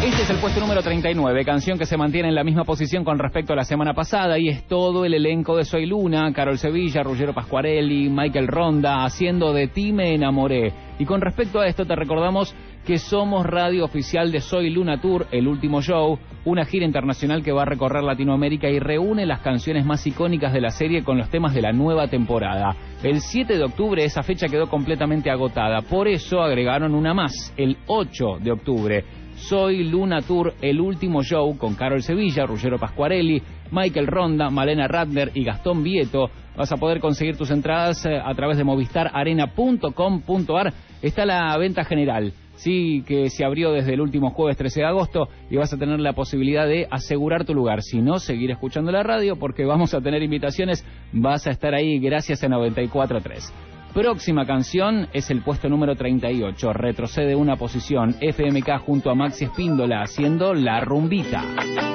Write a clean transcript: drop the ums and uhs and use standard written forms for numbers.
Este es el puesto número 39, canción que se mantiene en la misma posición con respecto a la semana pasada, y es todo el elenco de Soy Luna: Carol Sevilla, Ruggero Pasquarelli, Michael Ronda, haciendo De Ti Me Enamoré. Y con respecto a esto te recordamos que somos radio oficial de Soy Luna Tour, el último show, una gira internacional que va a recorrer Latinoamérica y reúne las canciones más icónicas de la serie con los temas de la nueva temporada. El 7 de octubre esa fecha quedó completamente agotada, por eso agregaron una más, el 8 de octubre. Soy Luna Tour, el último show, con Carol Sevilla, Ruggero Pasquarelli, Michael Ronda, Malena Ratner y Gastón Vieto. Vas a poder conseguir tus entradas a través de movistararena.com.ar. Está la venta general, sí, que se abrió desde el último jueves 13 de agosto, y vas a tener la posibilidad de asegurar tu lugar. Si no, seguir escuchando la radio porque vamos a tener invitaciones. Vas a estar ahí gracias a 94.3. Próxima canción es el puesto número 38. Retrocede una posición. FMK junto a Maxi Espíndola haciendo La Rumbita.